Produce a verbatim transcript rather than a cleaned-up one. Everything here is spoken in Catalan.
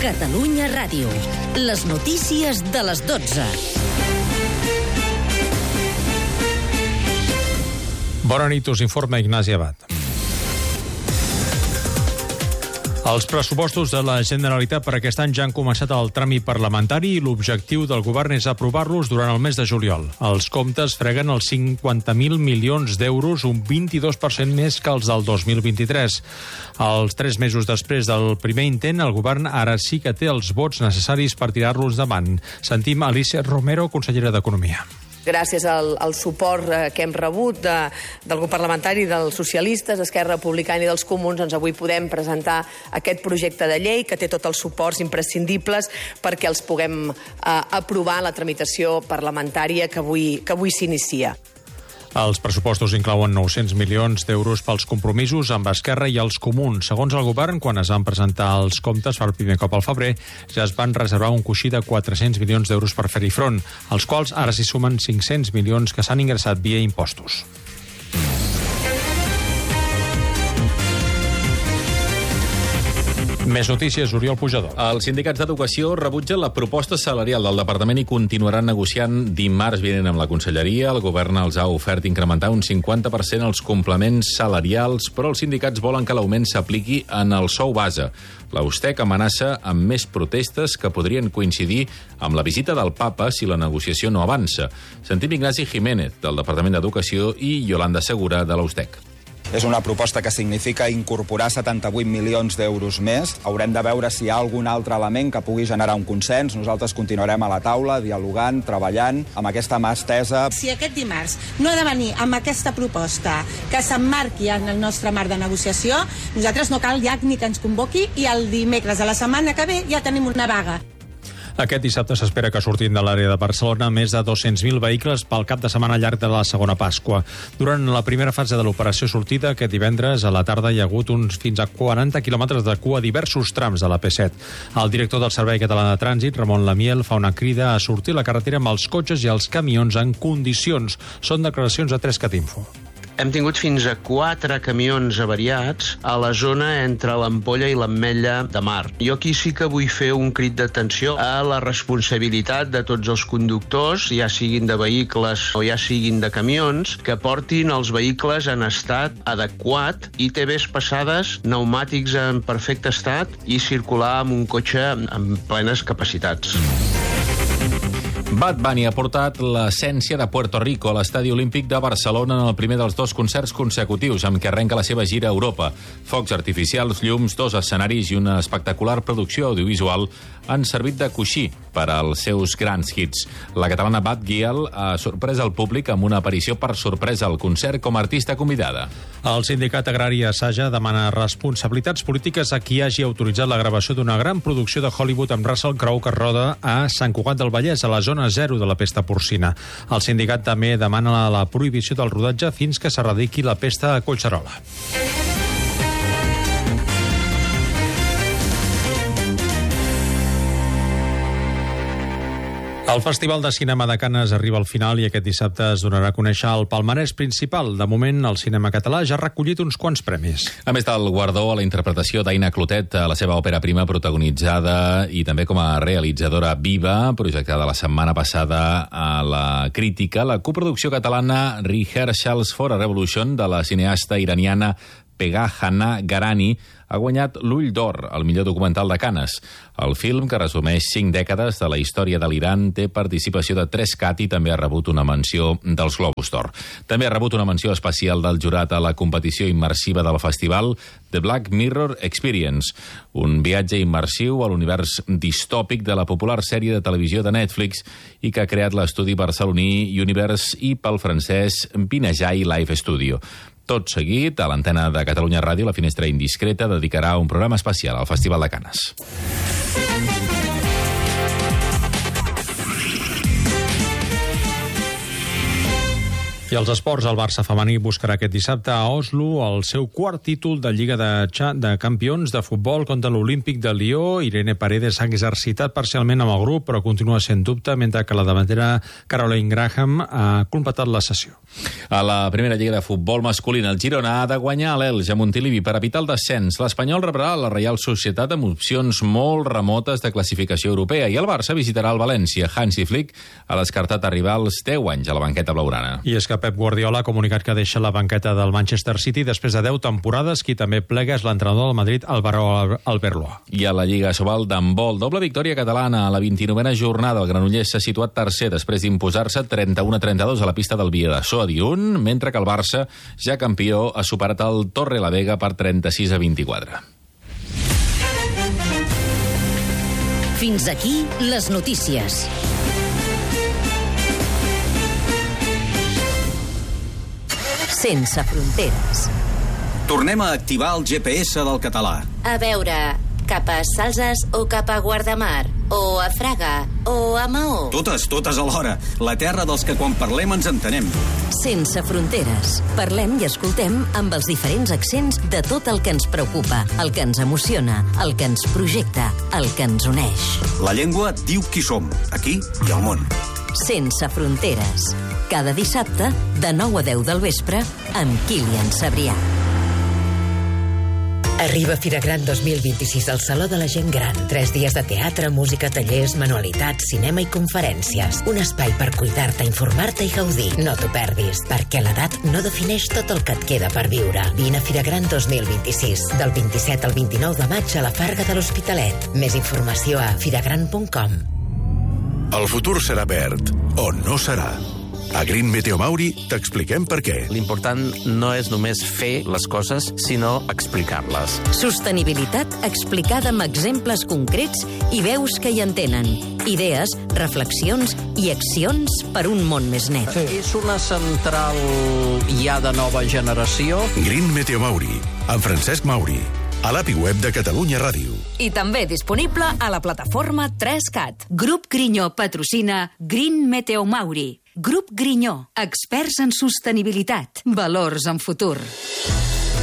Catalunya Ràdio. Les notícies de les dotze. Bona nit, us informa Ignasi Abad. Els pressupostos de la Generalitat per aquest any ja han començat el tràmit parlamentari i l'objectiu del govern és aprovar-los durant el mes de juliol. Els comptes freguen els cinquanta mil milions d'euros, un vint-i-dos per cent més que els del dos mil vint-i-tres. Els tres mesos després del primer intent, el govern ara sí que té els vots necessaris per tirar-los endavant. Sentim Alicia Romero, consellera d'Economia. Gràcies al, al suport eh, que hem rebut de, del grup parlamentari dels socialistes, Esquerra Republicana i dels Comuns, doncs avui podem presentar aquest projecte de llei que té tots els suports imprescindibles perquè els puguem eh, aprovar en la tramitació parlamentària que avui, que avui s'inicia. Els pressupostos inclouen nou-cents milions d'euros pels compromisos amb Esquerra i els Comuns. Segons el govern, quan es van presentar els comptes per primer cop al febrer, ja es van reservar un coixí de quatre-cents milions d'euros per fer-hi front, als quals ara s'hi sumen cinc-cents milions que s'han ingressat via impostos. Més notícies, Oriol Pujador. Els sindicats d'Educació rebutgen la proposta salarial del departament i continuaran negociant dimarts vinent amb la Conselleria. El govern els ha ofert incrementar un cinquanta per cent els complements salarials, però els sindicats volen que l'augment s'apliqui en el sou base. La USTEC amenaça amb més protestes que podrien coincidir amb la visita del papa si la negociació no avança. Sentim Ignasi Jiménez, del Departament d'Educació, i Yolanda Segura, de la USTEC. És una proposta que significa incorporar setanta-vuit milions d'euros més. Haurem de veure si hi ha algun altre element que pugui generar un consens. Nosaltres continuarem a la taula, dialogant, treballant, amb aquesta mà estesa. Si aquest dimarts no ha de venir amb aquesta proposta que s'emmarqui en el nostre marc de negociació, nosaltres no cal ja ni que ens convoqui i el dimecres de la setmana que ve ja tenim una vaga. Aquest dissabte s'espera que surtin de l'àrea de Barcelona més de dos-cents mil vehicles pel cap de setmana llarg de la segona Pasqua. Durant la primera fase de l'operació sortida, aquest divendres a la tarda hi ha hagut uns fins a quaranta quilòmetres de cua a diversos trams de la P set. El director del Servei Català de Trànsit, Ramon Lamiel, fa una crida a sortir a la carretera amb els cotxes i els camions en condicions. Són declaracions a tres cat info. Hem tingut fins a quatre camions avariats a la zona entre l'Ampolla i l'Ametlla de Mar. Jo aquí sí que vull fer un crit d'atenció a la responsabilitat de tots els conductors, ja siguin de vehicles o ja siguin de camions, que portin els vehicles en estat adequat, I T Bs passades, pneumàtics en perfecte estat i circular amb un cotxe amb plenes capacitats. Bad Bunny ha portat l'essència de Puerto Rico a l'Estadi Olímpic de Barcelona en el primer dels dos concerts consecutius amb què arrenca la seva gira a Europa. Focs artificials, llums, dos escenaris i una espectacular producció audiovisual han servit de coixí per als seus grans hits. La catalana Bad Gyal ha sorprès el públic amb una aparició per sorpresa al concert com a artista convidada. El sindicat agrari Asaja demana responsabilitats polítiques a qui hagi autoritzat la gravació d'una gran producció de Hollywood amb Russell Crowe que roda a Sant Cugat del Vallès, a la zona zero de la pesta porcina. El sindicat també demana la prohibició del rodatge fins que s'erradiqui la pesta a Collserola. El Festival de Cinema de Canes arriba al final i aquest dissabte es donarà a conèixer el palmarès principal. De moment, el cinema català ja ha recollit uns quants premis. A més del guardó a la interpretació d'Aina Clotet a la seva òpera prima protagonitzada i també com a realitzadora viva, projectada la setmana passada a la crítica, la coproducció catalana Rehearsals for a Revolution de la cineasta iraniana Pegah Hana Garani ha guanyat l'Ull d'Or, el millor documental de Canes. El film, que resumeix cinc dècades de la història de l'Iran, té participació de tres cat i també ha rebut una menció dels Globus d'Or. També ha rebut una menció especial del jurat a la competició immersiva del festival The Black Mirror Experience, un viatge immersiu a l'univers distòpic de la popular sèrie de televisió de Netflix i que ha creat l'estudi barceloní Universe i pel francès Binajai Live Studio. Tot seguit, a l'antena de Catalunya Ràdio, la Finestra Indiscreta dedicarà un programa especial al Festival de Canes. I els esports, el Barça femení buscarà aquest dissabte a Oslo el seu quart títol de Lliga de, de Campions de futbol contra l'Olímpic de Lió. Irene Paredes s'ha exercitat parcialment amb el grup, però continua sent dubte, mentre que la davantera Caroline Graham ha completat la sessió. A la primera Lliga de futbol masculina, el Girona ha de guanyar a l'Elx a Montilivi per evitar el descens. L'Espanyol rebrà la Reial Societat amb opcions molt remotes de classificació europea i el Barça visitarà el València. Hansi Flick ha descartat arribar als deu anys a la banqueta blaugrana. I és que Pep Guardiola ha comunicat que deixa la banqueta del Manchester City després de deu temporades. Qui també plega és l'entrenador del Madrid, Álvaro Arbeloa. I a la Lliga Sobal d'handbol, doble victòria catalana a la vint-i-novena jornada. El Granollers s'ha situat tercer després d'imposar-se trenta-u a trenta-dos a la pista del Vilassar a Diun, mentre que el Barça, ja campió, ha superat el Torrelavega per trenta-sis a vint-i-quatre. Fins aquí les notícies. Sense fronteres. Tornem a activar el G P S del català. A veure, cap a Salses o cap a Guardamar? O a Fraga? O a Maó? Totes, totes alhora. La terra dels que quan parlem ens entenem. Sense fronteres. Parlem i escoltem amb els diferents accents de tot el que ens preocupa, el que ens emociona, el que ens projecta, el que ens uneix. La llengua diu qui som, aquí i al món. Sense fronteres. Cada dissabte, de nou a deu del vespre, amb Kilian Sabrià. Arriba Fira Gran dos mil vint-i-sis al Saló de la Gent Gran. Tres dies de teatre, música, tallers, manualitats, cinema i conferències. Un espai per cuidar-te, informar-te i gaudir. No t'ho perdis, perquè l'edat no defineix tot el que et queda per viure. Vine a Fira Gran dos mil vint-i-sis, del vint-i-set al vint-i-nou de maig a la Farga de l'Hospitalet. Més informació a firagran punt com. El futur serà verd, o no serà. A Green Meteo Mauri t'expliquem per què. L'important no és només fer les coses, sinó explicar-les. Sostenibilitat explicada amb exemples concrets i veus que hi entenen. Idees, reflexions i accions per un món més net. Sí. És una central ja de nova generació. Green Meteo Mauri, amb Francesc Mauri. A l'A P I web de Catalunya Ràdio. I també disponible a la plataforma tres cat. Grup Grinyó patrocina Green Meteo Mauri. Grup Grinyó, experts en sostenibilitat, valors en futur.